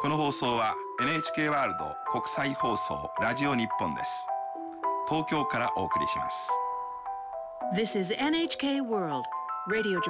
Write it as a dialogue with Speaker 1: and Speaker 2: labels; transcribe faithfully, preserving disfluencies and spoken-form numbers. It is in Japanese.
Speaker 1: この放送は エヌエイチケー ワールド国際放送ラジオ日本です。東京からお送りします。
Speaker 2: This is エヌエイチケー World Radio